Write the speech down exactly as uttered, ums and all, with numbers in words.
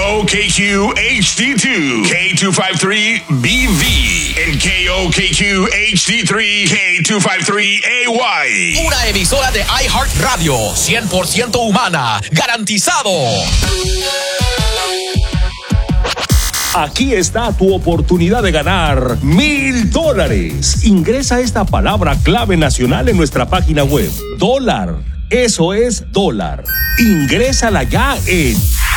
O K Q H D dos, K two fifty-three B V, and K O K Q H D three, K two fifty-three A Y. Una emisora de iHeartRadio, cien por ciento humana, garantizado. Aquí está tu oportunidad de ganar mil dólares. Ingresa esta palabra clave nacional en nuestra página web. Dólar. Eso es dólar. Ingrésala ya en